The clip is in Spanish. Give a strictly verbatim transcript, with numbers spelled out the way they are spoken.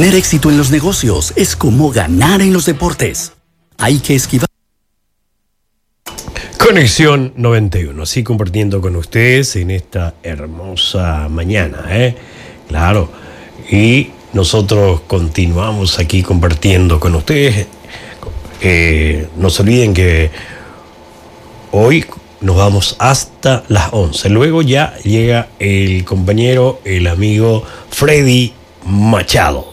Tener éxito en los negocios es como ganar en los deportes. Hay que esquivar. Conexión noventa y uno, así compartiendo con ustedes en esta hermosa mañana, ¿eh? Claro, y nosotros continuamos aquí compartiendo con ustedes. Eh, no se olviden que hoy nos vamos hasta las once. Luego ya llega el compañero, el amigo Freddy Machado.